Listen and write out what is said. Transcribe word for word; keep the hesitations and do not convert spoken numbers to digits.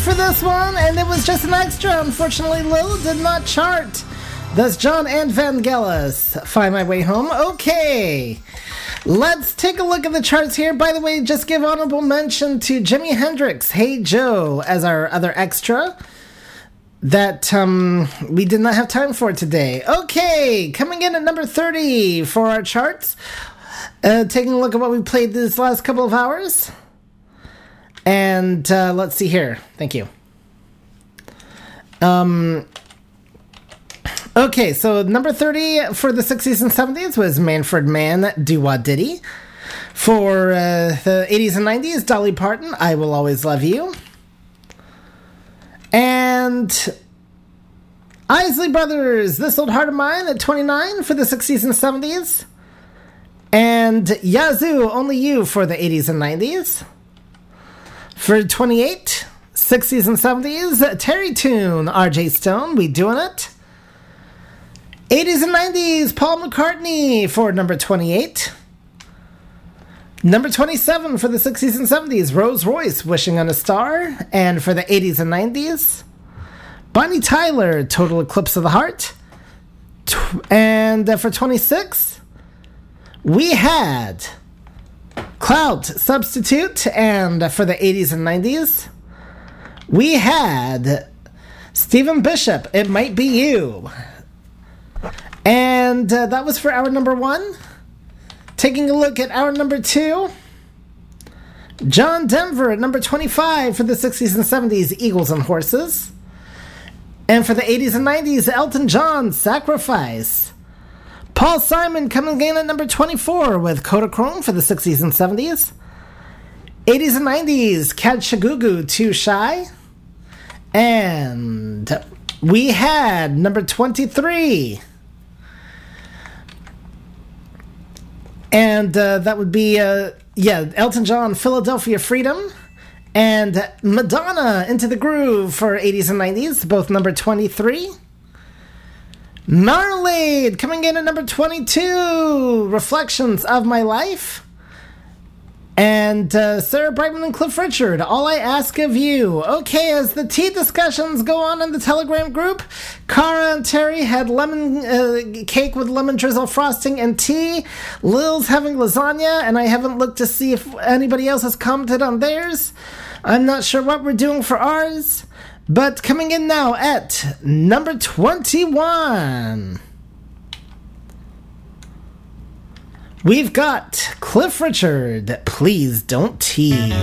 for this one, and it was just an extra. Unfortunately, Lil did not chart. That's John and Vangelis. Find My Way Home. Okay. Let's take a look at the charts here. By the way, just give honorable mention to Jimi Hendrix, Hey Joe, as our other extra that um, we did not have time for today. Okay, coming in at number thirty for our charts. Uh, taking a look at what we played these last couple of hours. And uh, let's see here. Thank you. Um... Okay, so number thirty for the sixties and seventies was Manfred Mann, Do Wah Diddy. For uh, the eighties and nineties, Dolly Parton, I Will Always Love You. And Isley Brothers, This Old Heart of Mine at twenty-nine for the sixties and seventies. And Yazoo, Only You for the eighties and nineties. For twenty-eight, sixties and seventies, Terry Tune, R J Stone, We Doin' It. eighties and nineties, Paul McCartney for number twenty-eight. Number twenty-seven for the sixties and seventies, Rose Royce, Wishing on a Star. And for the eighties and nineties, Bonnie Tyler, Total Eclipse of the Heart. And uh, for twenty-six, we had Clout, Substitute. And for the eighties and nineties, we had Stephen Bishop, It Might Be You. And uh, that was for hour number one. Taking a look at hour number two, John Denver at number twenty-five for the sixties and seventies, Eagles and Horses. And for the eighties and nineties, Elton John, Sacrifice. Paul Simon coming in at number twenty-four with Kodachrome for the sixties and seventies. eighties and nineties, Cat Shagugu, Too Shy. And we had number twenty-three. And uh, that would be, uh, yeah, Elton John, Philadelphia Freedom. And Madonna, Into the Groove for eighties and nineties, both number twenty-three. Marmalade coming in at number twenty-two, Reflections of My Life. And uh, Sarah Brightman and Cliff Richard, All I Ask of You. Okay, as the tea discussions go on in the Telegram group, Cara and Terry had lemon uh, cake with lemon drizzle frosting and tea. Lil's having lasagna, and I haven't looked to see if anybody else has commented on theirs. I'm not sure what we're doing for ours. But coming in now at number twenty-one, we've got Cliff Richard, Please Don't Tease.